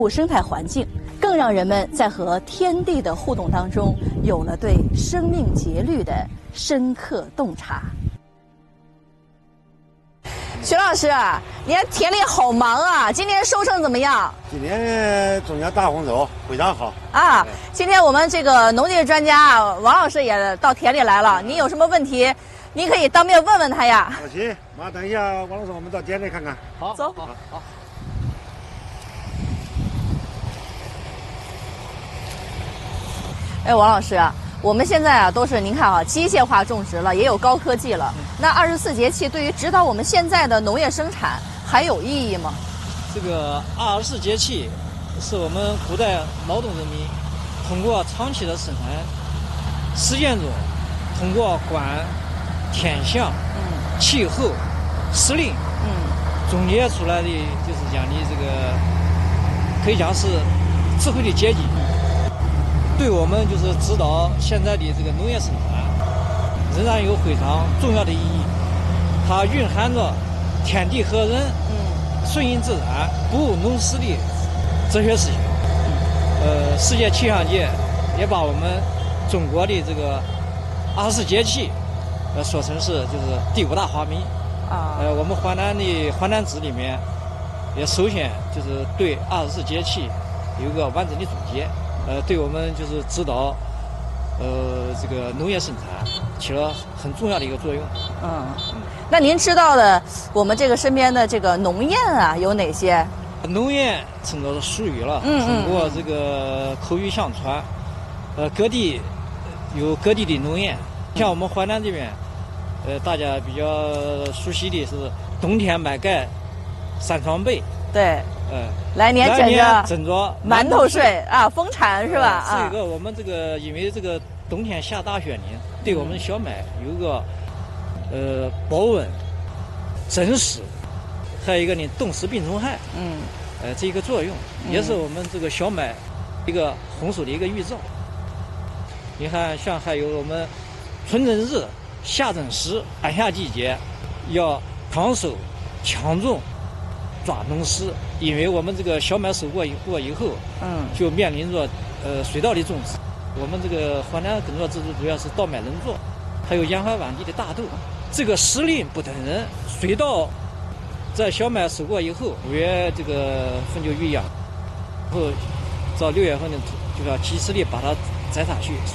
生态环境，更让人们在和天地的互动当中有了对生命节律的深刻洞察。徐老师啊，你看田里好忙啊，今年收成怎么样？ 今年种下大红枣，非常好啊！今天我们这个农业专家王老师也到田里来了，您有什么问题，您可以当面问问他呀。 好，行，马上等一下，王老师，我们到田里看看。 好，走。 好。 哎，王老师啊，我们现在啊都是您看啊，机械化种植了，也有高科技了。那24节气对于指导我们现在的农业生产还有意义吗？ 这个24节气是我们古代劳动人民通过长期的生产实践中，通过观天象、气候、时令，总结出来的就是讲的这个可以讲是智慧的结集。对我们就是指导现在的这个农业生产，仍然有非常重要的意义。它蕴含着天地合人、顺应自然、不误农时的哲学思想。世界气象界也把我们中国的这个24节气，说成是就是第5大发明。我们华南的华南志里面，也首先就是对24节气有一个完整的总结。对我们就是指导，这个农业生产起了很重要的一个作用。 那您知道的，我们这个身边的这个农谚啊有哪些？ 农谚称作是俗语了，通过这个口语相传，各地有各地的农谚，像我们淮南这边，大家比较熟悉的是冬天麦秆三床被。 对。来年枕着馒头睡啊，丰产是吧？ 这个我们这个因为这个冬天下大雪呢，对我们小麦有一个保温、增湿，还有一个呢冻湿病虫害，这一个作用，也是我们这个小麦一个丰收的一个预兆。你看，像还有我们春正日、夏正时，寒夏季节要抗收、强种。抓农时，因为我们这个小麦收过以后，就面临着水稻的种植。我们这个华南耕作制度主要是稻麦轮作，还有沿海洼地的大豆。这个时令不等人，水稻在小麦收过以后，5月这个份就育秧，然后到6月份呢就要及时的把它摘下去。